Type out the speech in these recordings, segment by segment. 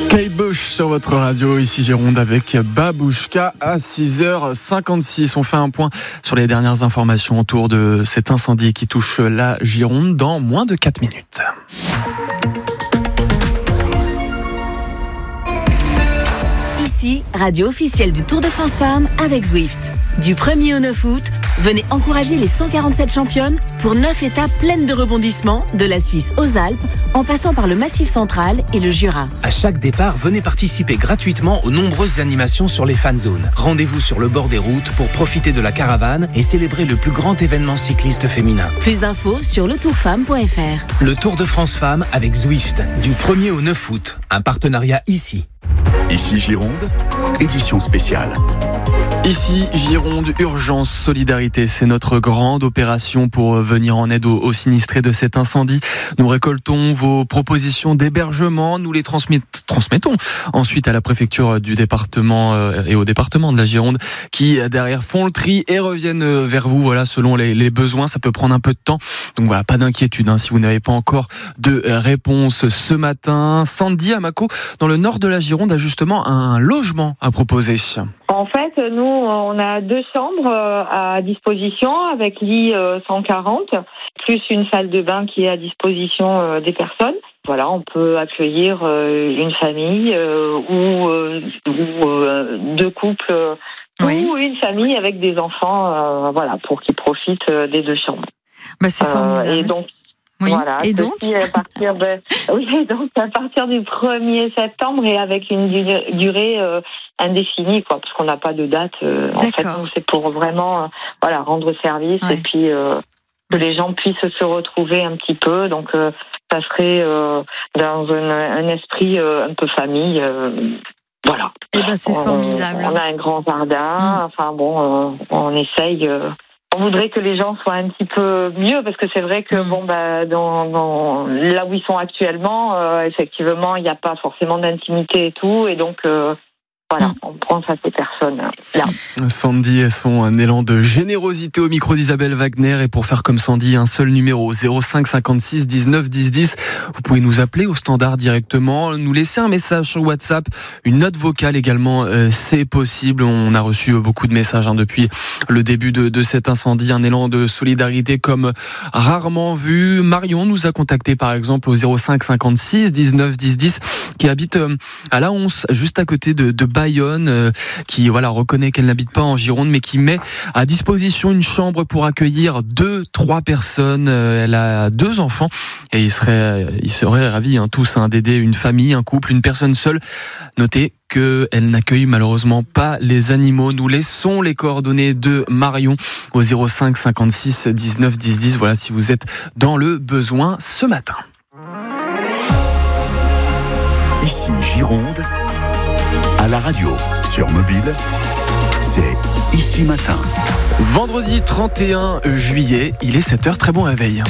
Kate Bush sur votre radio, ici Gironde avec Babouchka à 6h56. On fait un point sur les dernières informations autour de cet incendie qui touche la Gironde dans moins de 4 minutes. Ici, radio officielle du Tour de France Femmes avec Zwift. Du 1er au 9 août, venez encourager les 147 championnes pour 9 étapes pleines de rebondissements, de la Suisse aux Alpes, en passant par le Massif central et le Jura. À chaque départ, venez participer gratuitement aux nombreuses animations sur les fan zones. Rendez-vous sur le bord des routes pour profiter de la caravane et célébrer le plus grand événement cycliste féminin. Plus d'infos sur letourfemme.fr. Le Tour de France Femmes avec Zwift, du 1er au 9 août. Un partenariat ici. Ici Gironde, édition spéciale. Ici, Gironde, Urgence Solidarité, c'est notre grande opération pour venir en aide aux sinistrés de cet incendie. Nous récoltons vos propositions d'hébergement, nous les transmettons ensuite à la préfecture du département et au département de la Gironde qui derrière font le tri et reviennent vers vous, voilà, selon les besoins. Ça peut prendre un peu de temps, donc voilà, pas d'inquiétude si vous n'avez pas encore de réponse ce matin. Sandy Amaco, dans le nord de la Gironde, a justement un logement à proposer. En fait, nous, on a 2 chambres à disposition avec lit 140, plus une salle de bain qui est à disposition des personnes. Voilà, on peut accueillir une famille ou 2 couples ou une famille avec des enfants, voilà, pour qu'ils profitent des 2 chambres. C'est formidable. Et donc, oui. Voilà, et donc à partir du 1er septembre et avec une durée indéfinie, parce qu'on n'a pas de date. En fait, c'est pour vraiment rendre service et puis que les gens puissent se retrouver un petit peu. Donc, ça serait dans un esprit un peu famille. Voilà. Et c'est formidable. On a un grand jardin. On essaye. On voudrait que les gens soient un petit peu mieux, parce que c'est vrai que dans là où ils sont actuellement, effectivement, il n'y a pas forcément d'intimité et tout, et donc on pense à ces personnes-là. Sandy et son élan de générosité au micro d'Isabelle Wagner. Et pour faire comme Sandy, un seul numéro, 05 56 19 10 10. Vous pouvez nous appeler au standard directement, nous laisser un message sur WhatsApp, une note vocale également, c'est possible. On a reçu beaucoup de messages depuis le début de cet incendie. Un élan de solidarité comme rarement vu. Marion nous a contacté par exemple au 05 56 19 10 10, qui habite à la Once, juste à côté de Bayonne, qui reconnaît qu'elle n'habite pas en Gironde, mais qui met à disposition une chambre pour accueillir 2-3 personnes. Elle a 2 enfants et ils seraient ravis tous d'aider une famille, un couple, une personne seule. Notez qu'elle n'accueille malheureusement pas les animaux. Nous laissons les coordonnées de Marion au 05 56 19 10 10. Voilà, si vous êtes dans le besoin ce matin. Ici Gironde, à la radio, sur mobile, c'est Ici Matin. Vendredi 31 juillet, il est 7h, très bon réveil.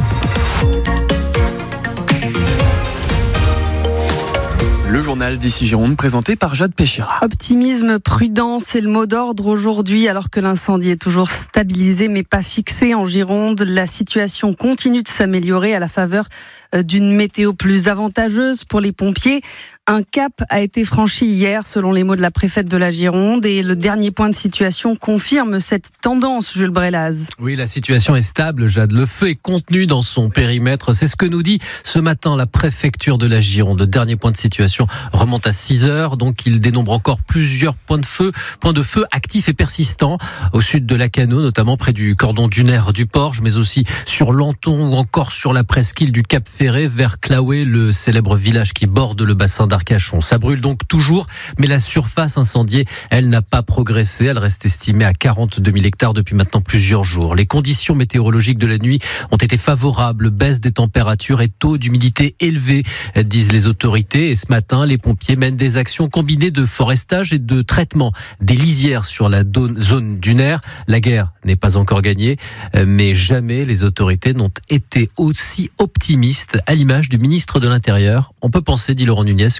Le journal d'Ici Gironde présenté par Jade Péchira. Optimisme, prudence, c'est le mot d'ordre aujourd'hui, alors que l'incendie est toujours stabilisé mais pas fixé en Gironde. La situation continue de s'améliorer à la faveur d'une météo plus avantageuse pour les pompiers. Un cap a été franchi hier, selon les mots de la préfète de la Gironde, et le dernier point de situation confirme cette tendance, Jules Brelaz. Oui, la situation est stable, Jade. Le feu est contenu dans son périmètre. C'est ce que nous dit ce matin la préfecture de la Gironde. Le dernier point de situation remonte à 6h, donc il dénombre encore plusieurs points de feu actifs et persistants au sud de Lacanau, notamment près du cordon dunaire du Porge, mais aussi sur Lanton ou encore sur la presqu'île du Cap Ferré vers Claouet, le célèbre village qui borde le bassin d'Arcachon. Ça brûle donc toujours, mais la surface incendiée, elle n'a pas progressé. Elle reste estimée à 42 000 hectares depuis maintenant plusieurs jours. Les conditions météorologiques de la nuit ont été favorables. Baisse des températures et taux d'humidité élevés, disent les autorités. Et ce matin, les pompiers mènent des actions combinées de forestage et de traitement des lisières sur la zone dunaire. La guerre n'est pas encore gagnée, mais jamais les autorités n'ont été aussi optimistes, à l'image du ministre de l'Intérieur. On peut penser, dit Laurent Nunez,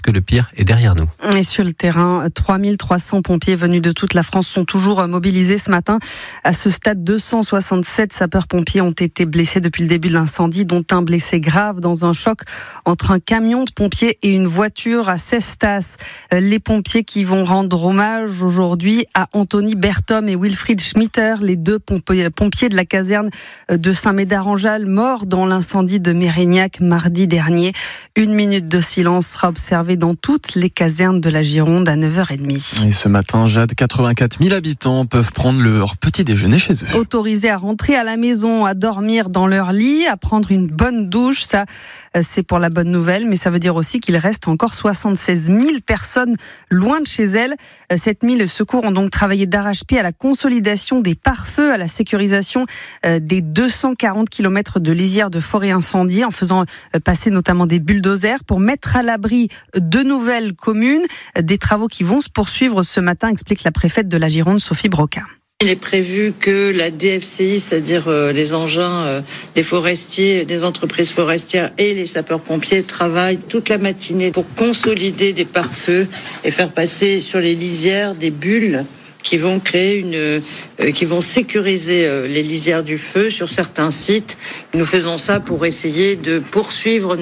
que le pire est derrière nous. Et sur le terrain, 3300 pompiers venus de toute la France sont toujours mobilisés ce matin. À ce stade, 267 sapeurs-pompiers ont été blessés depuis le début de l'incendie, dont un blessé grave dans un choc entre un camion de pompiers et une voiture à Cestas. Les pompiers qui vont rendre hommage aujourd'hui à Anthony Berthom et Wilfried Schmitter, les deux pompiers de la caserne de Saint-Médard-en-Jalles, morts dans l'incendie de Mérignac mardi dernier. 1 minute de silence sera observée dans toutes les casernes de la Gironde à 9h30. Et ce matin, Jade, 84 000 habitants peuvent prendre leur petit déjeuner chez eux. Autorisés à rentrer à la maison, à dormir dans leur lit, à prendre une bonne douche, ça c'est pour la bonne nouvelle, mais ça veut dire aussi qu'il reste encore 76 000 personnes loin de chez elles. 7 000 secours ont donc travaillé d'arrache-pied à la consolidation des pare-feux, à la sécurisation des 240 km de lisières de forêt incendiées, en faisant passer notamment des bulldozers pour mettre à l'abri de nouvelles communes. Des travaux qui vont se poursuivre ce matin, explique la préfète de la Gironde, Sophie Broca. Il est prévu que la DFCI, c'est-à-dire les engins des forestiers, des entreprises forestières et les sapeurs-pompiers travaillent toute la matinée pour consolider des pare-feux et faire passer sur les lisières des bulles qui vont créer qui vont sécuriser les lisières du feu sur certains sites. Nous faisons ça pour essayer de poursuivre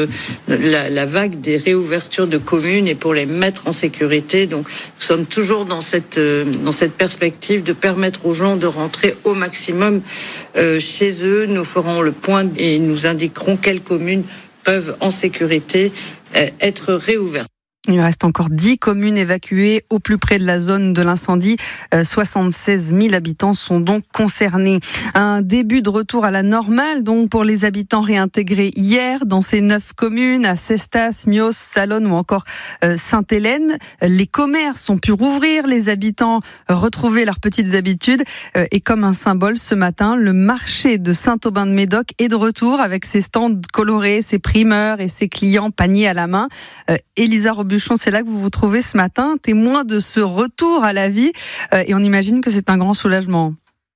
la vague des réouvertures de communes et pour les mettre en sécurité. Donc, nous sommes toujours dans cette perspective de permettre aux gens de rentrer au maximum chez eux. Nous ferons le point et nous indiquerons quelles communes peuvent en sécurité être réouvertes. Il reste encore 10 communes évacuées au plus près de la zone de l'incendie. 76 000 habitants sont donc concernés. Un début de retour à la normale donc pour les habitants réintégrés hier dans ces 9 communes, à Cestas, Mios, Salonnes ou encore Sainte-Hélène. Les commerces ont pu rouvrir, les habitants retrouver leurs petites habitudes. Et comme un symbole, ce matin, le marché de Saint-Aubin-de-Médoc est de retour avec ses stands colorés, ses primeurs et ses clients paniers à la main. Elisa Robuchon, c'est là que vous vous trouvez ce matin, témoin de ce retour à la vie, et on imagine que c'est un grand soulagement.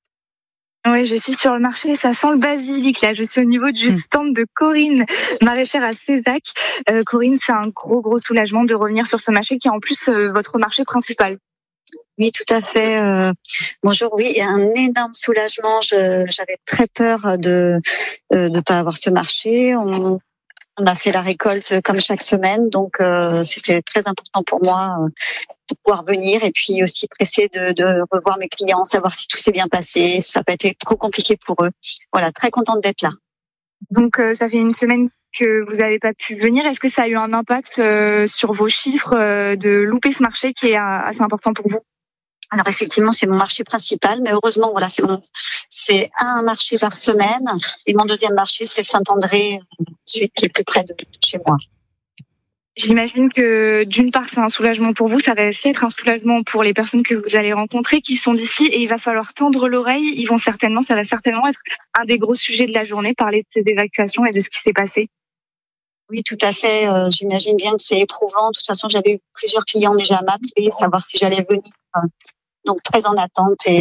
Oui, je suis sur le marché, ça sent le basilic là. Je suis au niveau du stand de Corinne, maraîchère à Cézac. Corinne, c'est un gros soulagement de revenir sur ce marché qui est en plus votre marché principal. Oui, tout à fait. Bonjour. Oui, un énorme soulagement. J'avais très peur de pas avoir ce marché. On a fait la récolte comme chaque semaine, donc c'était très important pour moi de pouvoir venir et puis aussi pressé de revoir mes clients, savoir si tout s'est bien passé. Ça n'a pas été trop compliqué pour eux. Voilà, très contente d'être là. Donc ça fait une semaine que vous n'avez pas pu venir. Est-ce que ça a eu un impact sur vos chiffres de louper ce marché qui est assez important pour vous ? Alors effectivement, c'est mon marché principal, mais heureusement, voilà, c'est un marché par semaine. Et mon deuxième marché, c'est Saint-André, celui qui est plus près de chez moi. J'imagine que d'une part, c'est un soulagement pour vous, ça va aussi être un soulagement pour les personnes que vous allez rencontrer qui sont d'ici et il va falloir tendre l'oreille. Ça va certainement être un des gros sujets de la journée, parler de ces évacuations et de ce qui s'est passé. Oui, tout à fait. J'imagine bien que c'est éprouvant. De toute façon, j'avais eu plusieurs clients déjà à m'appeler, savoir si j'allais venir. Donc, très en attente et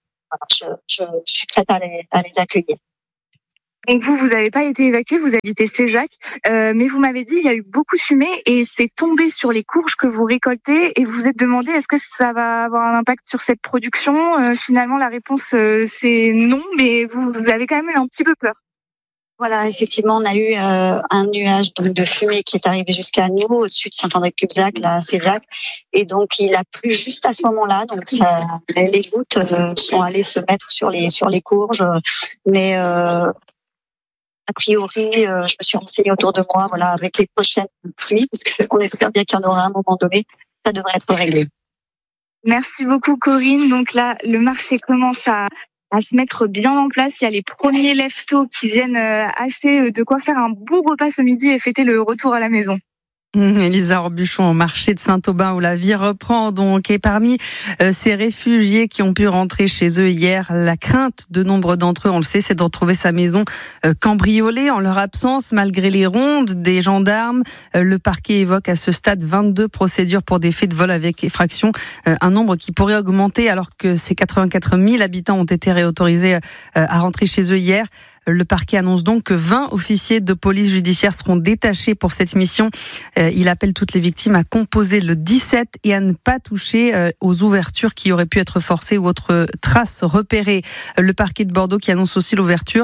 je suis prête à les accueillir. Donc vous n'avez pas été évacué, vous habitez Cézac, mais vous m'avez dit il y a eu beaucoup de fumée et c'est tombé sur les courges que vous récoltez et vous vous êtes demandé est-ce que ça va avoir un impact sur cette production. Finalement, la réponse c'est non, mais vous avez quand même eu un petit peu peur. Voilà, effectivement, on a eu un nuage donc de fumée qui est arrivé jusqu'à nous, au-dessus de Saint-André-de-Cubzac, là, à Cézac. Et donc, il a plu juste à ce moment-là. Donc, les gouttes sont allées se mettre sur les courges. Mais a priori, je me suis renseignée autour de moi, voilà, avec les prochaines pluies, parce qu'on espère bien qu'il y en aura à un moment donné. Ça devrait être réglé. Merci beaucoup, Corinne. Donc là, le marché commence à se mettre bien en place. Il y a les premiers lève-tôt qui viennent acheter de quoi faire un bon repas ce midi et fêter le retour à la maison. Elisa Robuchon au marché de Saint-Aubin où la vie reprend donc. Et parmi ces réfugiés qui ont pu rentrer chez eux hier, la crainte de nombre d'entre eux, on le sait, c'est de retrouver sa maison cambriolée en leur absence malgré les rondes des gendarmes. Le parquet évoque à ce stade 22 procédures pour des faits de vol avec effraction, un nombre qui pourrait augmenter alors que ces 84 000 habitants ont été réautorisés à rentrer chez eux hier. Le parquet annonce donc que 20 officiers de police judiciaire seront détachés pour cette mission. Il appelle toutes les victimes à composer le 17 et à ne pas toucher aux ouvertures qui auraient pu être forcées ou autres traces repérées. Le parquet de Bordeaux qui annonce aussi l'ouverture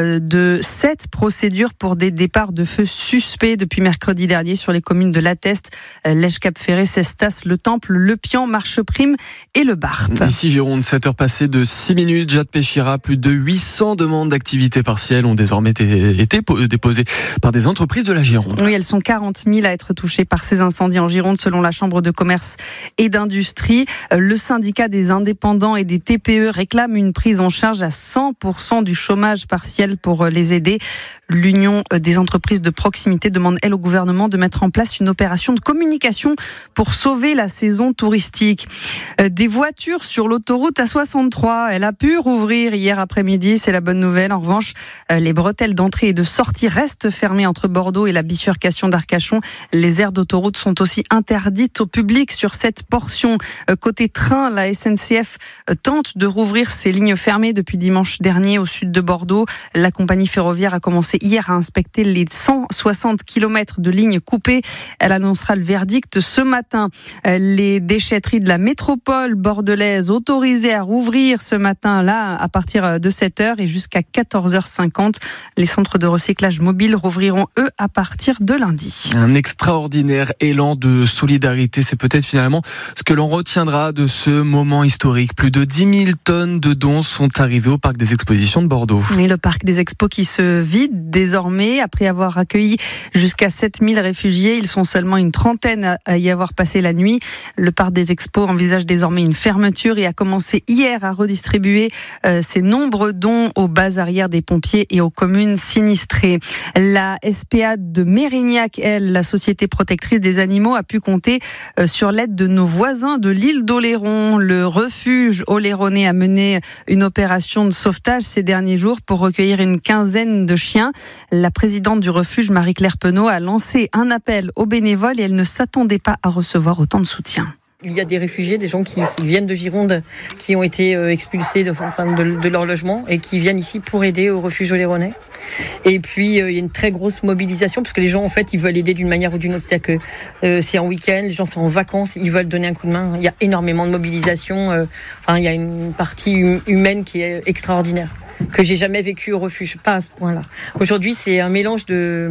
de 7 procédures pour des départs de feu suspects depuis mercredi dernier sur les communes de Lateste, Lège-Cap-Ferré, Cestas, Le Temple, Le Pian, Marcheprime et Le Barp. Ici Gironde, 7h passées de 6 minutes. Jade Péchira, plus de 800 demandes d'activité partielle ont désormais été déposées par des entreprises de la Gironde. Oui, elles sont 40 000 à être touchées par ces incendies en Gironde selon la Chambre de commerce et d'industrie. Le syndicat des indépendants et des TPE réclame une prise en charge à 100% du chômage partiel pour les aider. L'Union des entreprises de proximité demande, elle, au gouvernement de mettre en place une opération de communication pour sauver la saison touristique. Des voitures sur l'autoroute A63, elle a pu rouvrir hier après-midi, c'est la bonne nouvelle. En revanche, les bretelles d'entrée et de sortie restent fermées entre Bordeaux et la bifurcation d'Arcachon. Les aires d'autoroute sont aussi interdites au public sur cette portion. Côté train, la SNCF tente de rouvrir ses lignes fermées depuis dimanche dernier au sud de Bordeaux. La compagnie ferroviaire a commencé hier à inspecter les 160 km de lignes coupées. Elle annoncera le verdict ce matin. Les déchetteries de la métropole bordelaise autorisées à rouvrir ce matin-là à partir de 7h et jusqu'à 14h50. Les centres de recyclage mobile rouvriront, eux, à partir de lundi. Un extraordinaire élan de solidarité, c'est peut-être finalement ce que l'on retiendra de ce moment historique. Plus de 10 000 tonnes de dons sont arrivées au parc des expositions de Bordeaux. Et le parc des expos qui se vide désormais, après avoir accueilli jusqu'à 7000 réfugiés. Ils sont seulement une trentaine à y avoir passé la nuit. Le parc des expos envisage désormais une fermeture et a commencé hier à redistribuer ses nombreux dons aux bases arrières des pompiers et aux communes sinistrées. La SPA de Mérignac, elle, la société protectrice des animaux, a pu compter sur l'aide de nos voisins de l'île d'Oléron. Le refuge oléronais a mené une opération de sauvetage ces derniers jours pour recueillir une quinzaine de chiens. La présidente du refuge, Marie-Claire Penaud, a lancé un appel aux bénévoles et elle ne s'attendait pas à recevoir autant de soutien. Il y a des réfugiés, des gens qui viennent de Gironde, qui ont été expulsés de leur logement et qui viennent ici pour aider au refuge oléronais. Et puis, il y a une très grosse mobilisation parce que les gens, en fait, ils veulent aider d'une manière ou d'une autre. C'est-à-dire que c'est en week-end, les gens sont en vacances, ils veulent donner un coup de main. Il y a énormément de mobilisation. Il y a une partie humaine qui est extraordinaire, que j'ai jamais vécu au refuge, pas à ce point-là. Aujourd'hui, c'est un mélange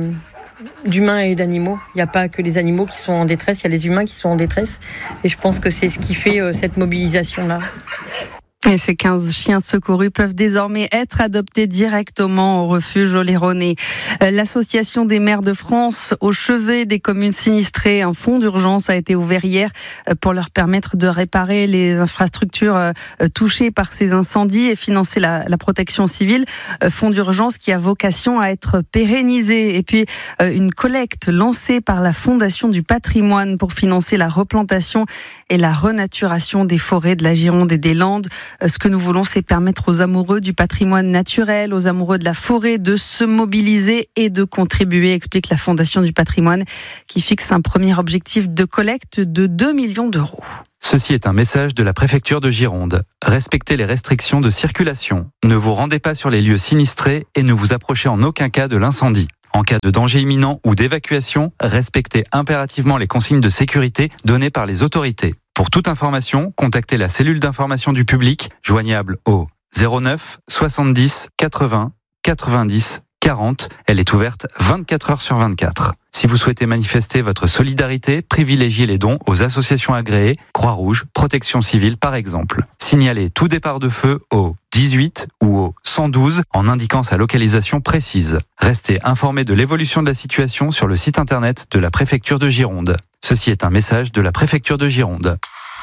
d'humains et d'animaux. Il n'y a pas que les animaux qui sont en détresse, il y a les humains qui sont en détresse. Et je pense que c'est ce qui fait cette mobilisation-là. Et ces 15 chiens secourus peuvent désormais être adoptés directement au refuge oléronais. L'Association des maires de France, au chevet des communes sinistrées, un fonds d'urgence a été ouvert hier pour leur permettre de réparer les infrastructures touchées par ces incendies et financer la protection civile. Fonds d'urgence qui a vocation à être pérennisé. Et puis une collecte lancée par la Fondation du patrimoine pour financer la replantation et la renaturation des forêts de la Gironde et des Landes. Ce que nous voulons, c'est permettre aux amoureux du patrimoine naturel, aux amoureux de la forêt, de se mobiliser et de contribuer, explique la Fondation du patrimoine, qui fixe un premier objectif de collecte de 2 millions d'euros. Ceci est un message de la préfecture de Gironde. Respectez les restrictions de circulation. Ne vous rendez pas sur les lieux sinistrés et ne vous approchez en aucun cas de l'incendie. En cas de danger imminent ou d'évacuation, respectez impérativement les consignes de sécurité données par les autorités. Pour toute information, contactez la cellule d'information du public, joignable au 09 70 80 90 40. Elle est ouverte 24 heures sur 24. Si vous souhaitez manifester votre solidarité, privilégiez les dons aux associations agréées, Croix-Rouge, Protection Civile par exemple. Signalez tout départ de feu au 18 ou au 112 en indiquant sa localisation précise. Restez informés de l'évolution de la situation sur le site internet de la préfecture de Gironde. Ceci est un message de la préfecture de Gironde.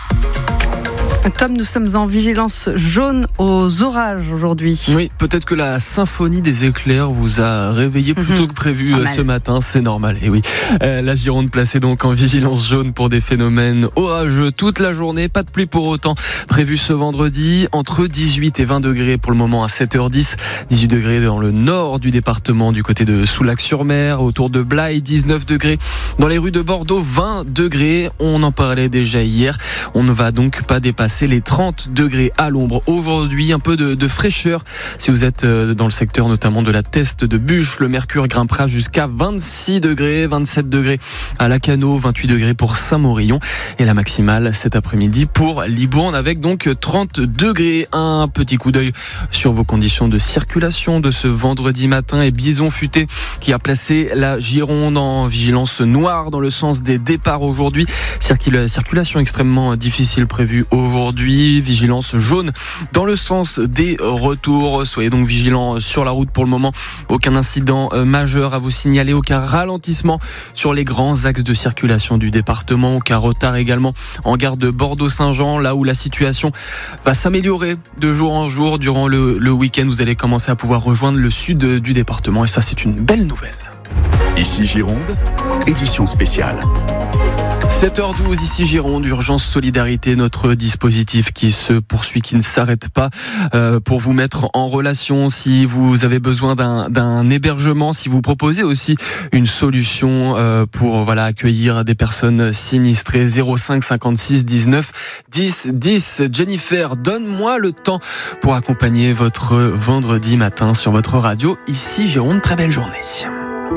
Tom, nous sommes en vigilance jaune aux orages aujourd'hui. Oui, peut-être que la symphonie des éclairs vous a réveillé plus tôt que prévu ce matin, c'est normal. Et oui, la Gironde placée donc en vigilance jaune pour des phénomènes orageux toute la journée. Pas de pluie pour autant prévu ce vendredi. Entre 18 et 20 degrés pour le moment à 7h10. 18 degrés dans le nord du département, du côté de Soulac-sur-Mer, autour de Blaye, 19 degrés. Dans les rues de Bordeaux, 20 degrés. On en parlait déjà hier. On ne va donc pas dépasser dépasser les 30 degrés à l'ombre. Aujourd'hui, un peu de fraîcheur si vous êtes dans le secteur notamment de la Teste de Buche. Le mercure grimpera jusqu'à 26 degrés, 27 degrés à Lacanau, 28 degrés pour Saint-Maurion et la maximale cet après-midi pour Libourne avec donc 30 degrés. Un petit coup d'œil sur vos conditions de circulation de ce vendredi matin et Bison Futé qui a placé la Gironde en vigilance noire dans le sens des départs aujourd'hui. Circulation extrêmement difficile prévue aujourd'hui. Vigilance jaune dans le sens des retours. Soyez donc vigilants sur la route pour le moment. Aucun incident majeur à vous signaler, aucun ralentissement sur les grands axes de circulation du département, aucun retard également en gare de Bordeaux-Saint-Jean, là où la situation va s'améliorer de jour en jour. Durant le week-end, vous allez commencer à pouvoir rejoindre le sud du département et ça, c'est une belle nouvelle. Ici Gironde, édition spéciale. 7h12, ici Gironde, Urgence Solidarité, notre dispositif qui se poursuit, qui ne s'arrête pas pour vous mettre en relation si vous avez besoin d'un hébergement, si vous proposez aussi une solution pour accueillir des personnes sinistrées. 05 56 19 10 10. Jennifer, donne-moi le temps pour accompagner votre vendredi matin sur votre radio. Ici Gironde, très belle journée.